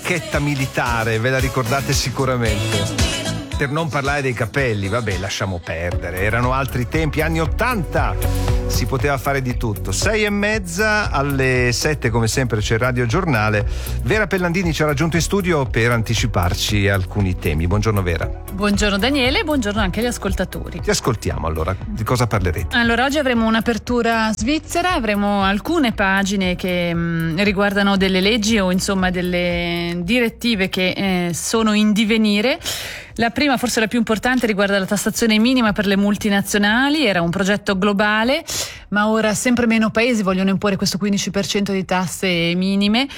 giacchetta militare, ve la ricordate sicuramente. Per non parlare dei capelli, vabbè, lasciamo perdere, erano altri tempi, anni 80, si poteva fare di tutto. 6:30, alle 7 come sempre c'è Radio Giornale. Vera Pellandini ci ha raggiunto in studio per anticiparci alcuni temi. Buongiorno Vera. Buongiorno Daniele, buongiorno anche agli ascoltatori. Ti ascoltiamo allora, di cosa parlerete? Allora, oggi avremo un'apertura svizzera, avremo alcune pagine che riguardano delle leggi o insomma delle direttive che sono in divenire. La prima, forse la più importante, riguarda la tassazione minima per le multinazionali. Era un progetto globale, ma ora sempre meno paesi vogliono imporre questo 15% di tasse minime.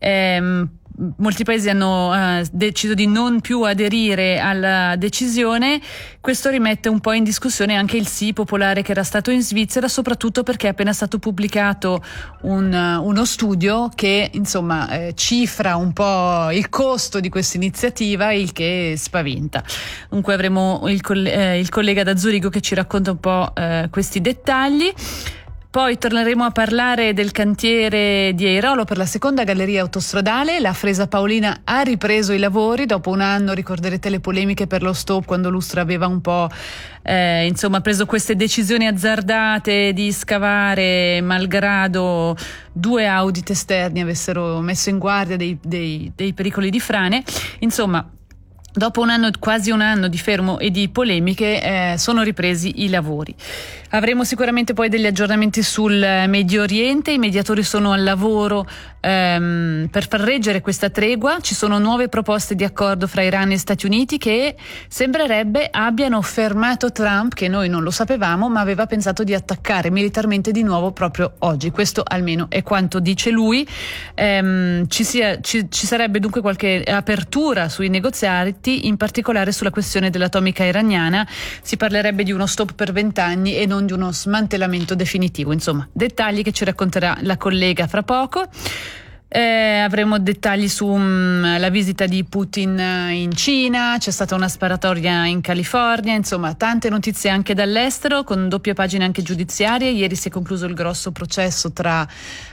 Molti paesi hanno deciso di non più aderire alla decisione. Questo rimette un po' in discussione anche il sì popolare che era stato in Svizzera, soprattutto perché è appena stato pubblicato uno studio che insomma cifra un po' il costo di questa iniziativa, il che spaventa. Dunque avremo il collega da Zurigo che ci racconta un po' questi dettagli. Poi torneremo a parlare del cantiere di Airolo per la seconda galleria autostradale. La Fresa Paolina ha ripreso i lavori dopo un anno. Ricorderete le polemiche per lo stop, quando Lustra aveva un po' preso queste decisioni azzardate di scavare malgrado 2 audit esterni avessero messo in guardia dei pericoli di frane. Insomma, dopo quasi un anno di fermo e di polemiche, sono ripresi i lavori. Avremo sicuramente poi degli aggiornamenti sul Medio Oriente. I mediatori sono al lavoro per far reggere questa tregua. Ci sono nuove proposte di accordo fra Iran e Stati Uniti che sembrerebbe abbiano fermato Trump, che noi non lo sapevamo, ma aveva pensato di attaccare militarmente di nuovo proprio oggi. Questo almeno è quanto dice lui. Ci sarebbe dunque qualche apertura sui negoziati, in particolare sulla questione dell'atomica iraniana. Si parlerebbe di uno stop per 20 anni e non di uno smantellamento definitivo. Insomma, dettagli che ci racconterà la collega fra poco. Avremo dettagli sulla visita di Putin in Cina, c'è stata una sparatoria in California, insomma tante notizie anche dall'estero, con doppie pagine anche giudiziarie. Ieri si è concluso il grosso processo tra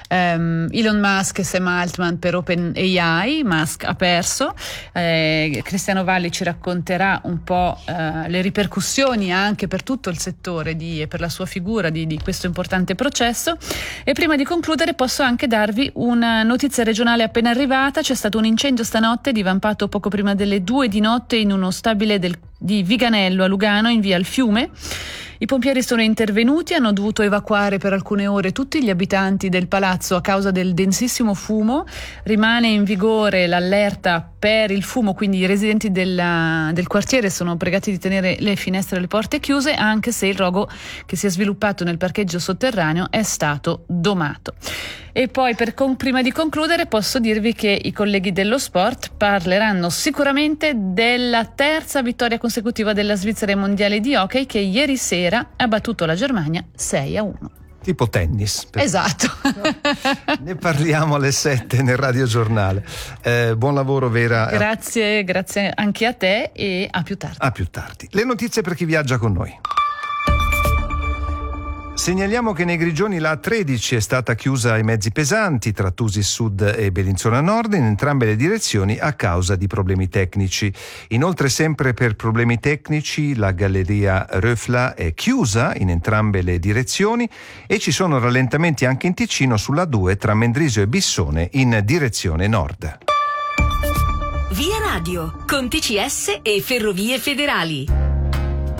Elon Musk e Sam Altman per OpenAI. Musk ha perso. Cristiano Valli ci racconterà un po' le ripercussioni anche per tutto il settore e per la sua figura di questo importante processo. E prima di concludere posso anche darvi una notizia regionale appena arrivata. C'è stato un incendio stanotte divampato poco prima delle 2 di notte in uno stabile di Viganello a Lugano, in via al Fiume. I pompieri sono intervenuti, hanno dovuto evacuare per alcune ore tutti gli abitanti del palazzo a causa del densissimo fumo. Rimane in vigore l'allerta per il fumo, quindi i residenti del quartiere sono pregati di tenere le finestre e le porte chiuse, anche se il rogo che si è sviluppato nel parcheggio sotterraneo è stato domato. E poi prima di concludere posso dirvi che i colleghi dello sport parleranno sicuramente della terza vittoria consecutiva della Svizzera ai mondiali di hockey, che ieri sera ha battuto la Germania 6-1. Tipo tennis. Esatto. Ne parliamo alle 7 nel Radio Giornale. Buon lavoro Vera. Grazie anche a te e a più tardi. A più tardi. Le notizie per chi viaggia con noi. Segnaliamo che nei Grigioni la A13 è stata chiusa ai mezzi pesanti tra Tusi Sud e Bellinzona Nord in entrambe le direzioni a causa di problemi tecnici. Inoltre, sempre per problemi tecnici, la galleria Röfla è chiusa in entrambe le direzioni e ci sono rallentamenti anche in Ticino sulla 2 tra Mendrisio e Bissone in direzione nord. Via Radio con TCS e Ferrovie Federali.